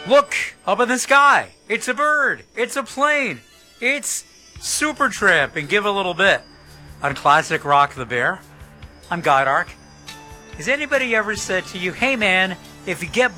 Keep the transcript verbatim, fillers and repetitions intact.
Look up in the sky. It's a bird. It's a plane. It's Supertramp and Give a Little Bit on Classic Rock the Bear. I'm Godark. Has anybody ever said to you, hey man, if you get